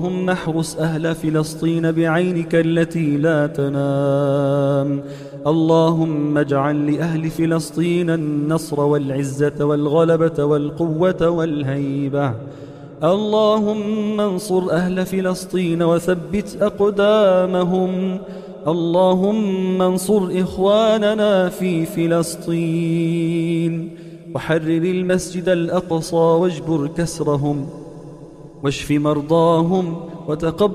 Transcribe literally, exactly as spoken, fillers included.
اللهم احرس أهل فلسطين بعينك التي لا تنام. اللهم اجعل لأهل فلسطين النصر والعزة والغلبة والقوة والهيبة. اللهم انصر أهل فلسطين وثبت أقدامهم. اللهم انصر إخواننا في فلسطين وحرر المسجد الأقصى واجبر كسرهم واشف مرضاهم وتقبل